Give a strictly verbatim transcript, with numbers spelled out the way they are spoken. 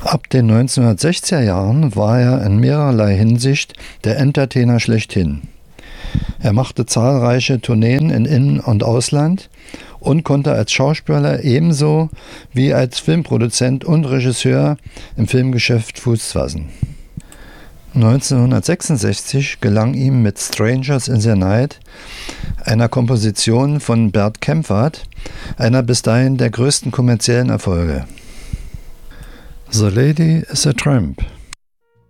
Ab den neunzehnhundertsechziger Jahren war er in mehrerlei Hinsicht der Entertainer schlechthin. Er machte zahlreiche Tourneen in In- und Ausland und konnte als Schauspieler ebenso wie als Filmproduzent und Regisseur im Filmgeschäft Fuß fassen. neunzehnhundertsechsundsechzig gelang ihm mit Strangers in the Night, einer Komposition von Bert Kaempfert, einer bis dahin der größten kommerziellen Erfolge. The Lady is a Tramp.